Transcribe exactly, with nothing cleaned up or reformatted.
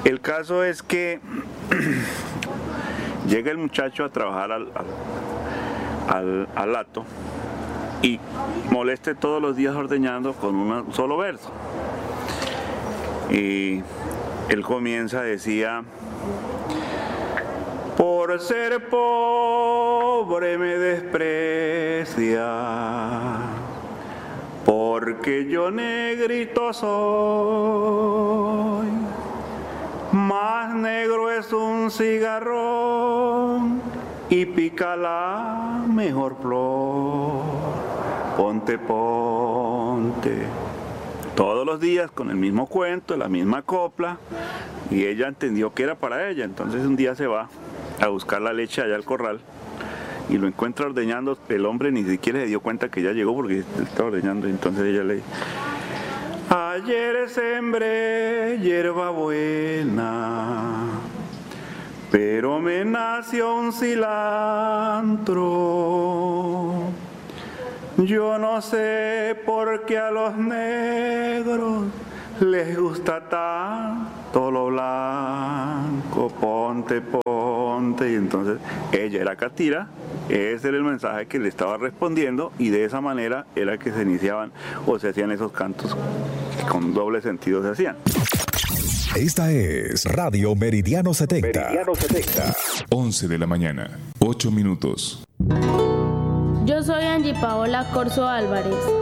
El caso es que llega el muchacho a trabajar al, al, al, al hato y moleste todos los días ordeñando con un solo verso. Y él comienza, decía: por ser pobre me desprecia, porque yo negrito soy, más negro es un cigarrón y pica la mejor flor. Ponte, ponte. Todos los días con el mismo cuento, la misma copla, y ella entendió que era para ella. Entonces un día se va a buscar la leche allá al corral y lo encuentra ordeñando. El hombre ni siquiera se dio cuenta que ya llegó porque estaba ordeñando. Entonces ella le dice: ayer sembré hierba buena, pero me nació un cilantro. Yo no sé por qué a los negros les gusta tanto lo blanco. Ponte, ponte. Y entonces ella era catira. Ese era el mensaje que le estaba respondiendo, y de esa manera era que se iniciaban o se hacían esos cantos que con doble sentido se hacían. Esta es Radio Meridiano setenta. Meridiano setenta. once de la mañana, ocho minutos. Yo soy Angie Paola Corso Álvarez.